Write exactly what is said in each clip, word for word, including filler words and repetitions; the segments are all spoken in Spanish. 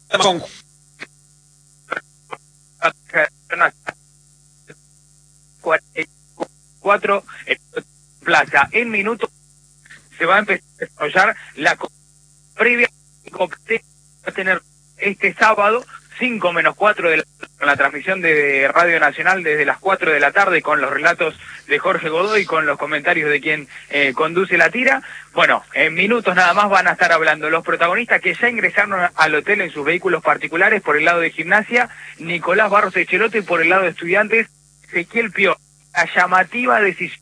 con cuatro en plaza. En minutos se va a empezar a desarrollar la previa competencia va a tener este sábado cinco menos cuatro de la, con la transmisión de Radio Nacional desde las cuatro de la tarde con los relatos de Jorge Godoy, con los comentarios de quien eh, conduce la tira. Bueno, en minutos nada más van a estar hablando los protagonistas que ya ingresaron al hotel en sus vehículos particulares por el lado de Gimnasia, Nicolás Barros Echelote, y por el lado de Estudiantes, Ezequiel Pio. La llamativa decisión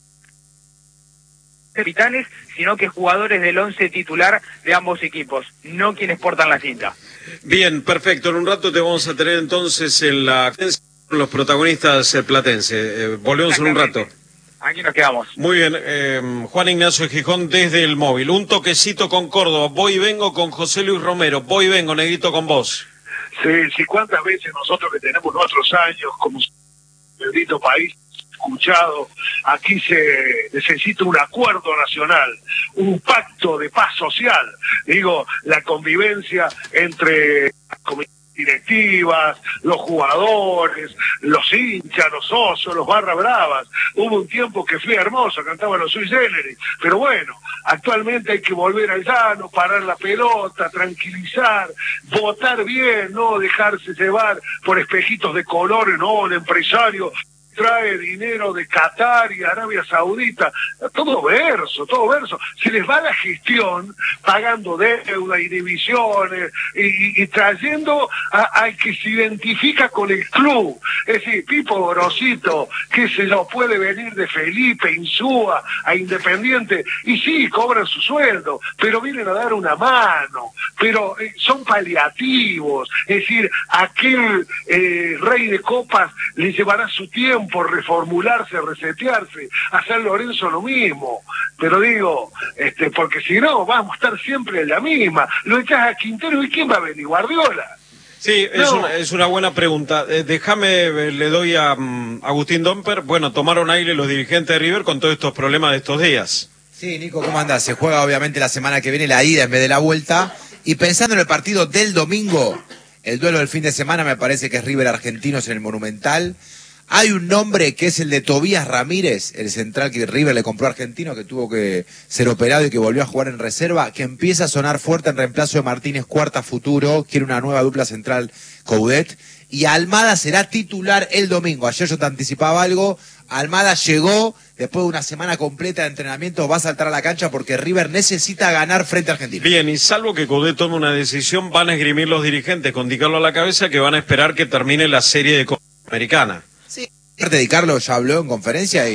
capitanes, sino que jugadores del once titular de ambos equipos, no quienes portan la cinta. Bien, perfecto. En un rato te vamos a tener entonces en la los protagonistas eh, platense. Eh, volvemos en un rato. Aquí nos quedamos. Muy bien, eh, Juan Ignacio Gijón desde el móvil. Un toquecito con Córdoba. Voy y vengo con José Luis Romero. Voy y vengo, Negrito, con vos. Sí, sí, cuántas veces nosotros que tenemos nuestros años como bendito país escuchado, aquí se necesita un acuerdo nacional, un pacto de paz social, digo, la convivencia entre las comunidades directivas, los jugadores, los hinchas, los socios, los barra bravas. Hubo un tiempo que fue hermoso, cantaban los sui generis, pero bueno, actualmente hay que volver al llano, parar la pelota, tranquilizar, votar bien, no dejarse llevar por espejitos de colores, no, el empresario trae dinero de Qatar y Arabia Saudita, todo verso, todo verso. Se les va la gestión pagando deuda y divisiones y, y, y trayendo al que se identifica con el club. Es decir, Pipo Gorosito, que se lo puede venir de Felipe, Insúa, a Independiente, y sí, cobran su sueldo, pero vienen a dar una mano, pero eh, son paliativos. Es decir, aquel eh, rey de copas le llevará su tiempo por reformularse, resetearse, hacer Lorenzo lo mismo, pero digo, este, porque si no, vamos a estar siempre en la misma. Lo echás a Quintero y ¿quién va a venir? ¿Guardiola? Sí, no. es, una, es una buena pregunta. Eh, déjame, eh, le doy a um, Agustín Domper. Bueno, tomaron aire los dirigentes de River con todos estos problemas de estos días. Sí, Nico, ¿cómo andás? Se juega obviamente la semana que viene la ida en vez de la vuelta, y pensando en el partido del domingo, el duelo del fin de semana me parece que es River Argentinos en el Monumental. Hay un nombre que es el de Tobías Ramírez, el central que River le compró a Argentino, que tuvo que ser operado y que volvió a jugar en reserva, que empieza a sonar fuerte en reemplazo de Martínez Cuarta futuro, quiere una nueva dupla central Coudet, y Almada será titular el domingo. Ayer yo te anticipaba algo, Almada llegó, después de una semana completa de entrenamiento va a saltar a la cancha porque River necesita ganar frente a Argentina. Bien, y salvo que Coudet tome una decisión, van a esgrimir los dirigentes con Di Carlo a la cabeza que van a esperar que termine la serie de Copa Americana. Sí, Di Carlo ya habló en conferencia y,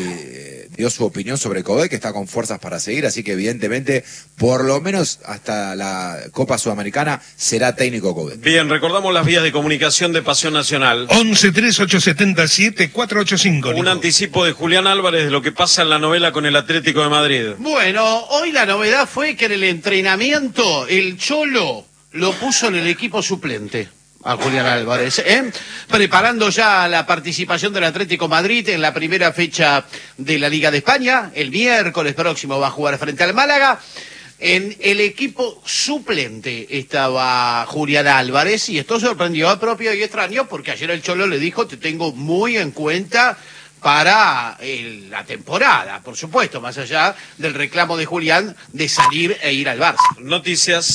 y dio su opinión sobre Coudet, que está con fuerzas para seguir, así que evidentemente, por lo menos hasta la Copa Sudamericana, será técnico Coudet. Bien, recordamos las vías de comunicación de Pasión Nacional. once tres ocho siete siete cuatro ocho cinco. Un anticipo de Julián Álvarez de lo que pasa en la novela con el Atlético de Madrid. Bueno, hoy la novedad fue que en el entrenamiento el Cholo lo puso en el equipo suplente a Julián Álvarez, ¿eh? preparando ya la participación del Atlético Madrid en la primera fecha de la Liga de España. El miércoles próximo va a jugar frente al Málaga. En el equipo suplente estaba Julián Álvarez y esto sorprendió a propio y extraño porque ayer el Cholo le dijo: te tengo muy en cuenta para el, la temporada, por supuesto, más allá del reclamo de Julián de salir e ir al Barça. Noticias.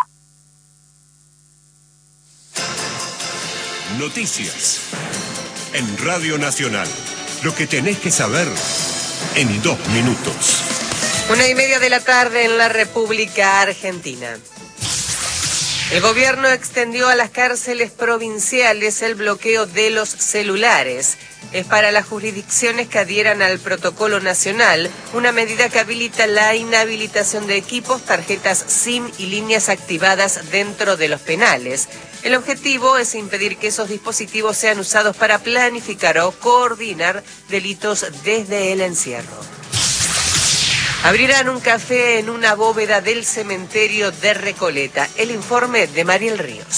Noticias en Radio Nacional. Lo que tenés que saber en dos minutos. Una y media de la tarde en la República Argentina. El gobierno extendió a las cárceles provinciales el bloqueo de los celulares. Es para las jurisdicciones que adhieran al protocolo nacional, una medida que habilita la inhabilitación de equipos, tarjetas SIM y líneas activadas dentro de los penales. El objetivo es impedir que esos dispositivos sean usados para planificar o coordinar delitos desde el encierro. Abrirán un café en una bóveda del cementerio de Recoleta. El informe de Mariel Ríos.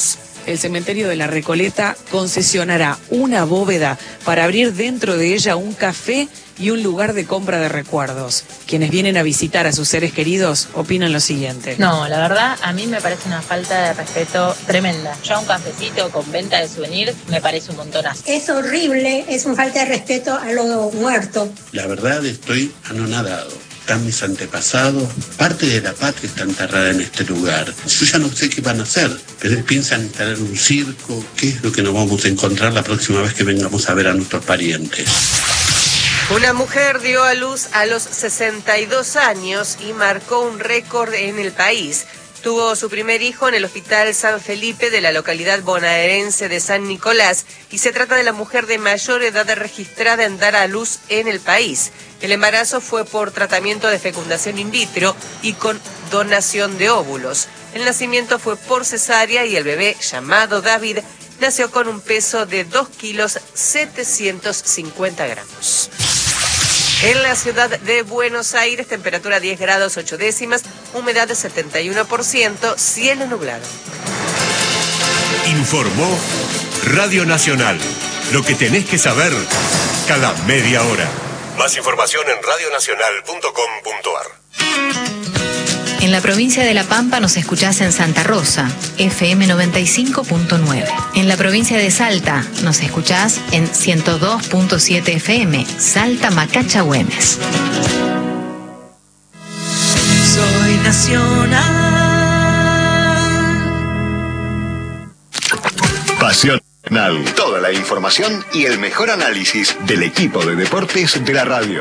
el cementerio de la Recoleta concesionará una bóveda para abrir dentro de ella un café y un lugar de compra de recuerdos. Quienes vienen a visitar a sus seres queridos opinan lo siguiente. No, la verdad, a mí me parece una falta de respeto tremenda. Ya un cafecito con venta de souvenirs me parece un montonazo. Es horrible, es una falta de respeto a los muertos. La verdad, estoy anonadado. Están mis antepasados, parte de la patria está enterrada en este lugar. Yo ya no sé qué van a hacer, pero piensan instalar un circo. ¿Qué es lo que nos vamos a encontrar la próxima vez que vengamos a ver a nuestros parientes? Una mujer dio a luz a los sesenta y dos años y marcó un récord en el país. Tuvo su primer hijo en el Hospital San Felipe de la localidad bonaerense de San Nicolás y se trata de la mujer de mayor edad registrada en dar a luz en el país. El embarazo fue por tratamiento de fecundación in vitro y con donación de óvulos. El nacimiento fue por cesárea y el bebé, llamado David, nació con un peso de dos kilos setecientos cincuenta gramos. En la ciudad de Buenos Aires, temperatura diez grados ocho décimas, humedad de setenta y uno por ciento, cielo nublado. Informó Radio Nacional. Lo que tenés que saber cada media hora. Más información en radio nacional punto com punto ar. En la provincia de La Pampa nos escuchás en Santa Rosa, F M noventa y cinco punto nueve. En la provincia de Salta nos escuchás en ciento dos punto siete F M, Salta Macacha Güemes. Soy nacional. Pasión Nacional. Toda la información y el mejor análisis del equipo de deportes de la radio.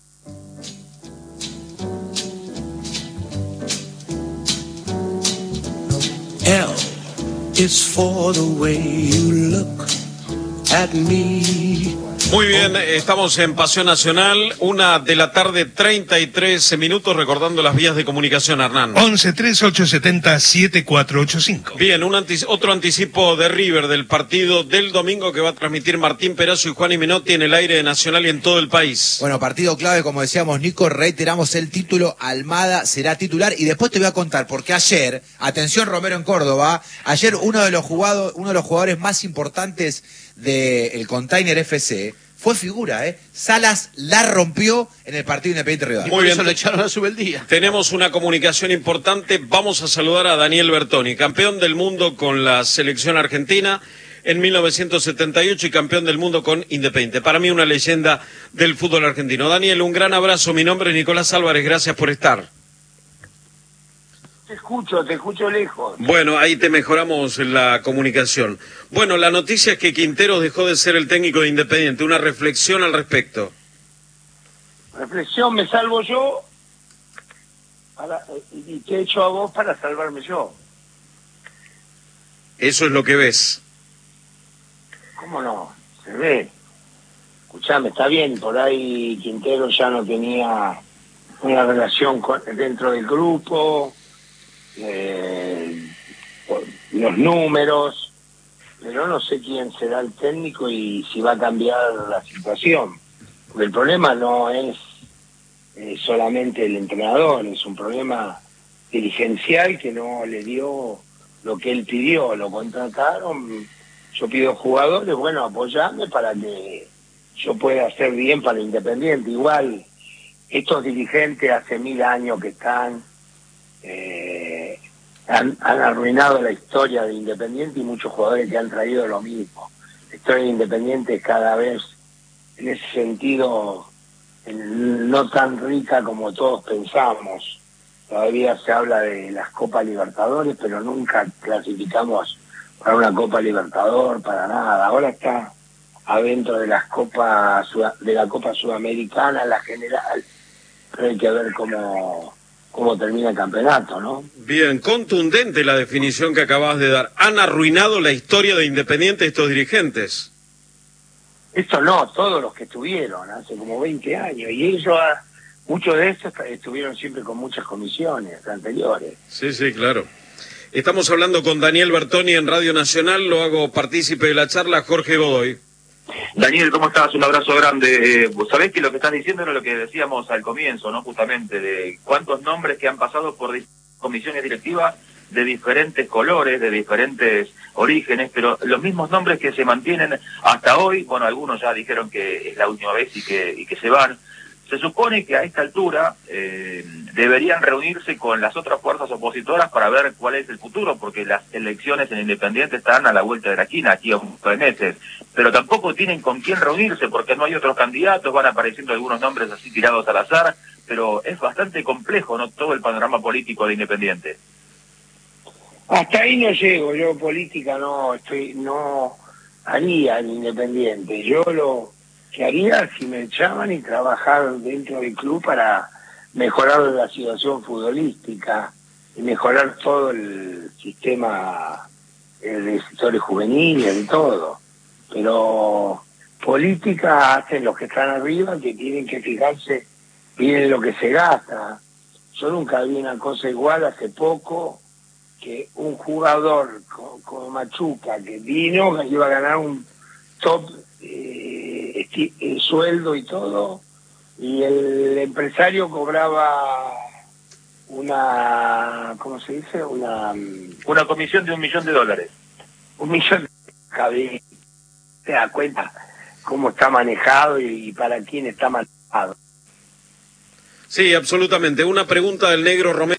L is for the way you look at me. Muy bien, estamos en Pasión Nacional, una de la tarde, treinta y tres minutos, recordando las vías de comunicación, Hernán. once, tres, ocho, setenta, siete, cuatro, ocho, cinco. Bien, un antici- otro anticipo de River del partido del domingo que va a transmitir Martín Perazo y Juan Menotti en el aire de Nacional y en todo el país. Bueno, partido clave, como decíamos, Nico, reiteramos el título, Almada será titular y después te voy a contar, porque ayer, atención Romero en Córdoba, ayer uno de los jugados, uno de los jugadores más importantes del Container F C fue figura, ¿eh? Salas la rompió en el partido Independiente Rivadavia. Muy bien, eso le echaron a Subeldía. Tenemos una comunicación importante. Vamos a saludar a Daniel Bertoni, campeón del mundo con la selección argentina en mil novecientos setenta y ocho y campeón del mundo con Independiente. Para mí una leyenda del fútbol argentino. Daniel, un gran abrazo. Mi nombre es Nicolás Álvarez. Gracias por estar. Te escucho, te escucho lejos. Bueno, ahí te mejoramos la comunicación. Bueno, la noticia es que Quinteros dejó de ser el técnico de Independiente. Una reflexión al respecto. Reflexión, me salvo yo para, y te echo a vos para salvarme yo. Eso es lo que ves. ¿Cómo no? Se ve. Escuchame, está bien, por ahí Quintero ya no tenía una relación con, dentro del grupo, eh, los números, pero no sé quién será el técnico y si va a cambiar la situación. Porque el problema no es eh, solamente el entrenador, es un problema dirigencial que no le dio lo que él pidió, lo contrataron, yo pido jugadores, bueno, apoyarme para que yo pueda hacer bien para Independiente. Igual, estos dirigentes hace mil años que están, eh, han, han arruinado la historia de Independiente y muchos jugadores que han traído lo mismo. La historia de Independiente es cada vez, en ese sentido, no tan rica como todos pensamos. Todavía se habla de las Copas Libertadores, pero nunca clasificamos para una Copa Libertador, para nada. Ahora está adentro de las Copas, de la Copa Sudamericana, la general, pero hay que ver cómo, cómo termina el campeonato, ¿no? Bien, contundente la definición que acabas de dar. ¿Han arruinado la historia de Independiente estos dirigentes? Esto no, todos los que estuvieron, hace como veinte años, y ellos, muchos de estos estuvieron siempre con muchas comisiones anteriores. Sí, sí, claro. Estamos hablando con Daniel Bertoni en Radio Nacional, lo hago partícipe de la charla, Jorge Godoy. Daniel, ¿cómo estás? Un abrazo grande. Eh, sabés que lo que estás diciendo era lo que decíamos al comienzo, ¿no? Justamente, de cuántos nombres que han pasado por comisiones directivas de diferentes colores, de diferentes orígenes, pero los mismos nombres que se mantienen hasta hoy, bueno, algunos ya dijeron que es la última vez y que, y que se van. Se supone que a esta altura eh, deberían reunirse con las otras fuerzas opositoras para ver cuál es el futuro, porque las elecciones en Independiente están a la vuelta de la esquina, aquí a un par de meses, pero tampoco tienen con quién reunirse porque no hay otros candidatos, van apareciendo algunos nombres así tirados al azar, pero es bastante complejo, ¿no?, todo el panorama político de Independiente. Hasta ahí no llego, yo política no estoy, no haría en Independiente, yo lo que haría si me llaman y trabajar dentro del club para mejorar la situación futbolística y mejorar todo el sistema de sectores juveniles y todo. Pero política hacen los que están arriba, que tienen que fijarse bien en lo que se gasta. Yo nunca vi una cosa igual hace poco, que un jugador como, como Machuca, que vino, que iba a ganar un top eh, el sueldo y todo, y el empresario cobraba una, ¿cómo se dice? Una una comisión de un millón de dólares. Un millón de dólares. ¿Te das cuenta cómo está manejado y, y para quién está manejado? Sí, absolutamente. Una pregunta del negro Romero.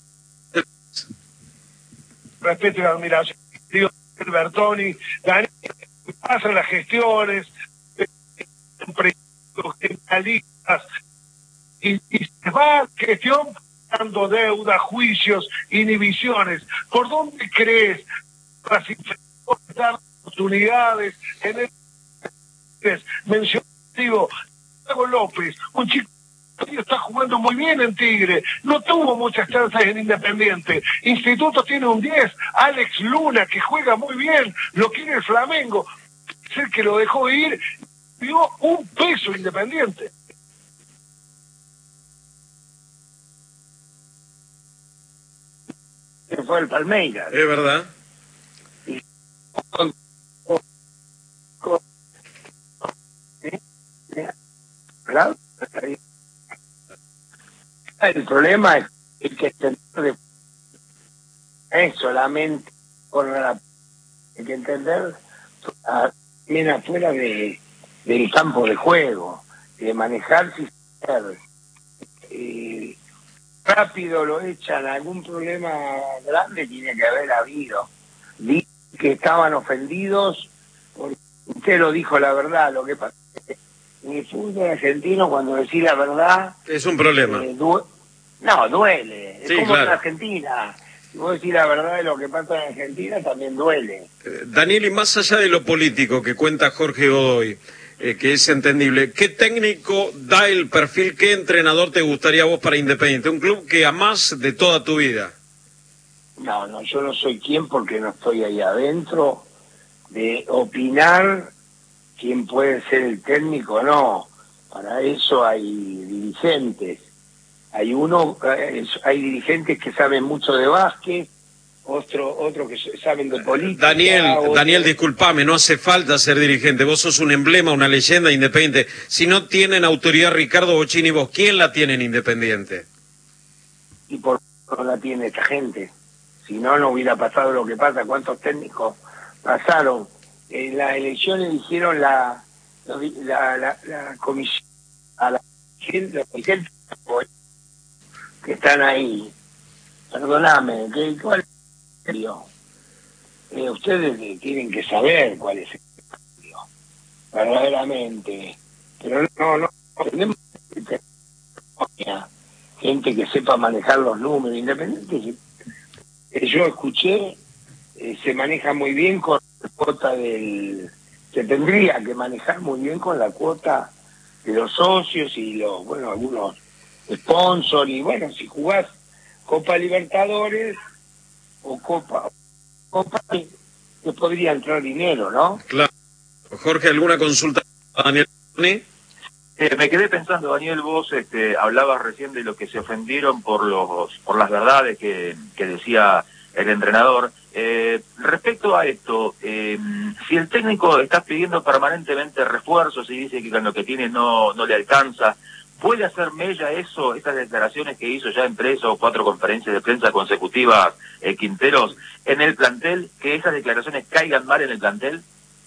Respeto y admiración. Digo, Bertoni, Daniel, pasan las gestiones, generalistas, y, y se va gestión dando deuda, juicios, inhibiciones. ¿Por dónde crees las dar oportunidades en el mencionó, digo, Diego López, un chico que está jugando muy bien en Tigre, no tuvo muchas chances en Independiente, Instituto tiene un diez, Alex Luna que juega muy bien, lo quiere el Flamengo, es el que lo dejó ir, dio un peso Independiente. Que fue el Palmeiras. Es verdad. Y con, con, con, ¿sí? ¿Verdad? El problema es que entender es solamente por la, hay que entender también afuera de, del campo de juego, de manejarse y rápido lo echan, algún problema grande tiene que haber habido. Dicen que estaban ofendidos, porque usted lo dijo la verdad, lo que pasa es que en el fútbol argentino cuando decís la verdad... Es un problema. Eh, du no, duele. Es sí, como claro. en Argentina. Si vos decís la verdad de lo que pasa en Argentina, también duele. Eh, Daniel, y más allá de lo político que cuenta Jorge Godoy, eh, que es entendible, ¿qué técnico da el perfil, qué entrenador te gustaría a vos para Independiente? Un club que amás de toda tu vida. No, no, yo no soy quien porque no estoy ahí adentro de opinar quién puede ser el técnico, no. Para eso hay dirigentes. Hay uno, hay dirigentes que saben mucho de básquet, otro, otro que saben de política. Daniel, otro... Daniel, disculpame, no hace falta ser dirigente. Vos sos un emblema, una leyenda Independiente. Si no tienen autoridad Ricardo Bocini, vos, ¿quién la tiene en Independiente? Y por qué no la tiene esta gente. Si no, no hubiera pasado lo que pasa. ¿Cuántos técnicos pasaron? En las elecciones eligieron la, la, la, la comisión, a la gente, los dirigentes que están ahí. Perdóname, ¿qué, ¿cuál es el cambio? Eh, ustedes tienen que saber cuál es el cambio, verdaderamente. Pero no, no, tenemos gente que sepa manejar los números independientes. Eh, yo escuché, eh, se maneja muy bien con la cuota del... Se tendría que manejar muy bien con la cuota de los socios y los, bueno, algunos sponsors, y bueno, si jugás Copa Libertadores o Copa, Copa te podría entrar dinero, ¿no? Claro. Jorge, ¿alguna consulta a Daniel? Eh, me quedé pensando, Daniel, vos este, hablabas recién de lo que se ofendieron por los por las verdades que, que decía el entrenador. Eh, respecto a esto, eh, si el técnico está pidiendo permanentemente refuerzos y dice que con lo que tiene no, no le alcanza, ¿Puede hacer mella eso, estas declaraciones que hizo ya en tres o cuatro conferencias de prensa consecutivas eh, Quinteros, en el plantel, que esas declaraciones caigan mal en el plantel?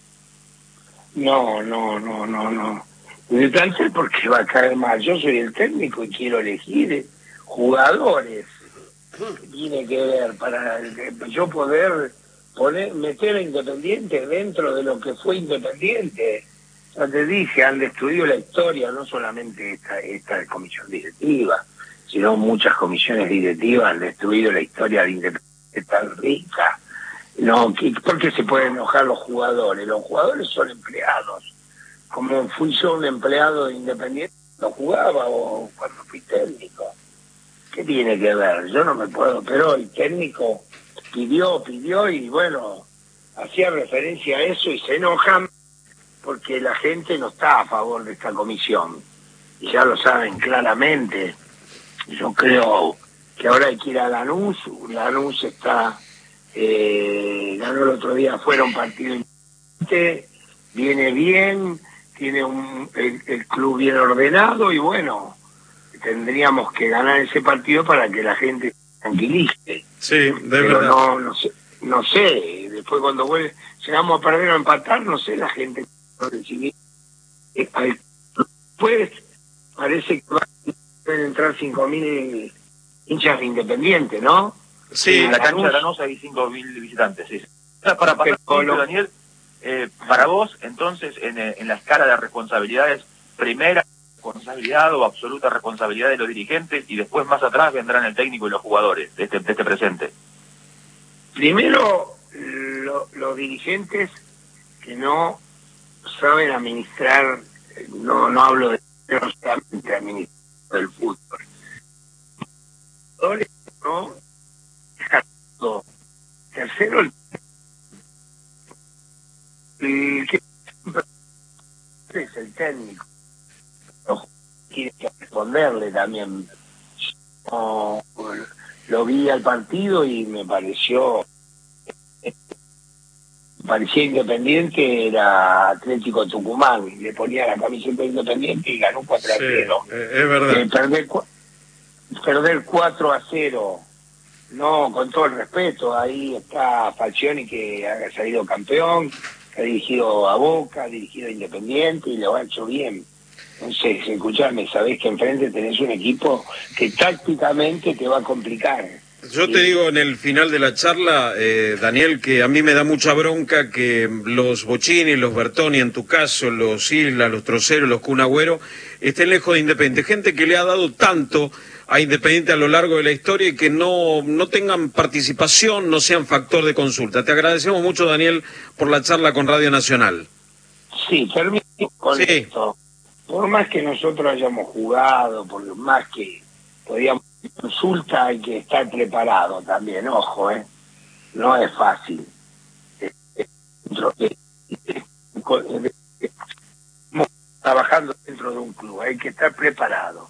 No, no, no, no, no. En el plantel porque va a caer mal. Yo soy el técnico y quiero elegir jugadores. ¿Qué tiene que ver para yo poder poner, meter a Independiente dentro de lo que fue Independiente? Ya te dije, han destruido la historia, no solamente esta, esta comisión directiva, sino muchas comisiones directivas han destruido la historia de Independiente tan rica. No, ¿por qué se pueden enojar los jugadores? Los jugadores son empleados. Como fui yo un empleado de Independiente, no jugaba o cuando fui técnico. ¿Qué tiene que ver? Yo no me puedo, pero el técnico pidió, pidió y bueno, hacía referencia a eso y se enojan porque la gente no está a favor de esta comisión. Y ya lo saben claramente. Yo creo que ahora hay que ir a Lanús. Lanús está, eh, ganó el otro día, fuera un partido importante, viene bien, tiene un, el, el club bien ordenado y bueno, tendríamos que ganar ese partido para que la gente se tranquilice. Sí, de Pero verdad. no, no sé, no sé, después cuando vuelve, llegamos a perder o a empatar, no sé, la gente no recibe. Eh, al- Después parece que van a entrar cinco mil hinchas de Independiente, ¿no? Sí, en la cancha de Lanús. Lanús hay cinco mil visitantes, sí. Para pasar, Pero lo- Daniel, eh, para vos, entonces, en, eh, en la escala de responsabilidades, primera responsabilidad o absoluta responsabilidad de los dirigentes y después más atrás vendrán el técnico y los jugadores de este, de este presente. Primero, lo- los dirigentes que no saben administrar, eh, no no hablo de no solamente administrar el fútbol. Jugadores, ¿no? Dejar todo. Tercero, el, el que es el técnico. Los jugadores tienen que responderle también. No, lo vi al partido y me pareció parecía Independiente, era Atlético Tucumán, le ponía la camiseta de Independiente y ganó cuatro a cero. Sí, eh, es verdad. Eh, perder, cua- perder cuatro a cero, no, con todo el respeto, ahí está Falcioni que ha salido campeón, que ha dirigido a Boca, ha dirigido a Independiente y lo ha hecho bien. Entonces, escuchame, sabés que enfrente tenés un equipo que tácticamente te va a complicar. Yo te digo en el final de la charla, eh, Daniel, que a mí me da mucha bronca que los Bocini, los Bertoni, en tu caso, los Isla, los Troceros, los Kun Agüero, estén lejos de Independiente. Gente que le ha dado tanto a Independiente a lo largo de la historia y que no, no tengan participación, no sean factor de consulta. Te agradecemos mucho, Daniel, por la charla con Radio Nacional. Sí, termino con Sí. esto. Por más que nosotros hayamos jugado, por más que podíamos consulta, hay que estar preparado también, ojo, ¿eh? No es fácil. Eh, eh, dentro de- eh, con- eh, eh, estamos trabajando dentro de un club, hay que estar preparado.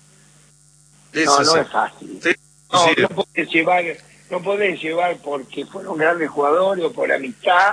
Sí, No, sí, no sí. es fácil. Sí, No, sí. no podés llevar, no podés llevar porque fueron grandes jugadores o por amistad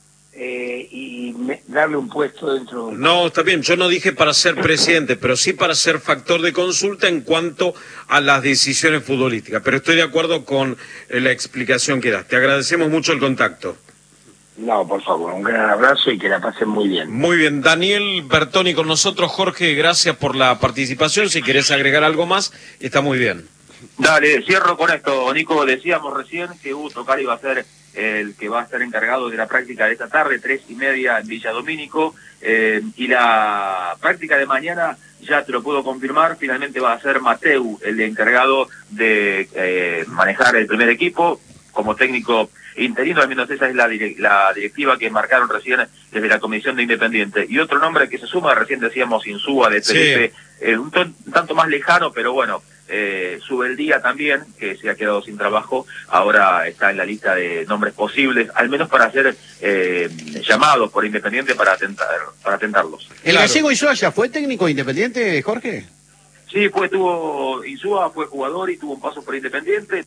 eh, y me- darle un puesto dentro de un No, está bien, yo no dije para ser presidente, pero sí para ser factor de consulta en cuanto a las decisiones futbolísticas. Pero estoy de acuerdo con eh, la explicación que das. Te agradecemos mucho el contacto. No, por favor, un gran abrazo y que la pasen muy bien. Muy bien, Daniel Bertoni con nosotros. Jorge, gracias por la participación. Si querés agregar algo más, está muy bien. Dale, cierro con esto, Nico. Decíamos recién que Hugo Tocari va a ser el que va a estar encargado de la práctica de esta tarde, tres y media en Villa Domínico, eh, y la práctica de mañana, ya te lo puedo confirmar, finalmente va a ser Mateu el encargado de eh, manejar el primer equipo como técnico interino, al menos esa es la, dire- la directiva que marcaron recién desde la Comisión de Independiente. Y otro nombre que se suma, recién decíamos Insúa de Sí. Felipe, eh, un, ton- un tanto más lejano, pero bueno, eh, Subeldía también, que se ha quedado sin trabajo, ahora está en la lista de nombres posibles, al menos para ser eh, llamados por Independiente para atentar, para atentarlos. ¿El gallego Insúa ya fue técnico independiente, Jorge? Sí, fue, tuvo, Insúa fue jugador y tuvo un paso por Independiente.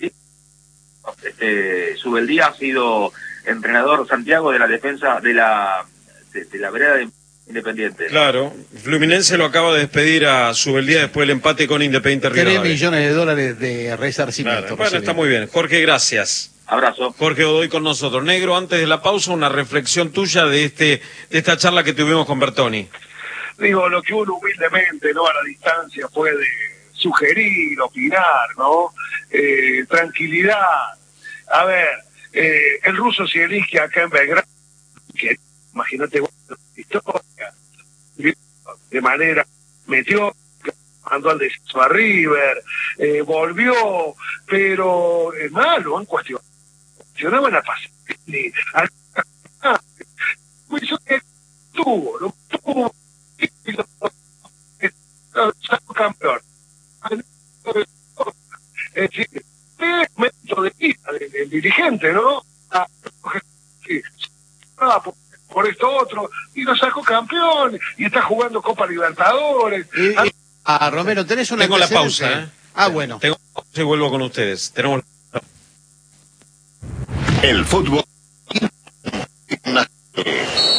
Este, Subeldía ha sido entrenador Santiago de la defensa de la de, de la vereda de Independiente. Claro, Fluminense lo acaba de despedir a Subeldía después del empate con Independiente Tres Rivadavia. millones de dólares de resarcimiento. Claro, bueno, está muy bien. Jorge, gracias. Abrazo. Jorge Godoy con nosotros. Negro, antes de la pausa, una reflexión tuya de este de esta charla que tuvimos con Bertoni. Digo, lo que uno humildemente, ¿no? A la distancia puede sugerir, opinar, ¿no? Eh, tranquilidad. A ver, eh, el ruso Zielinski acá en Belgrado, que imagínate, historia, de manera metió, mandó al descenso a River, eh, volvió, pero es malo, en cuestión. Cuestionaban a Pasolini, a tuvo, lo tuvo, y lo sacó campeón. Es decir, es mérito de vida del, del dirigente, ¿no? Ah, sí. Ah, por, por esto otro, y lo sacó campeón, y está jugando Copa Libertadores. Y, y, ah, Romero, ¿tenés una Tengo la pausa, ¿eh? Ah, bueno. Tengo la pausa y vuelvo con ustedes. Tenemos... El fútbol.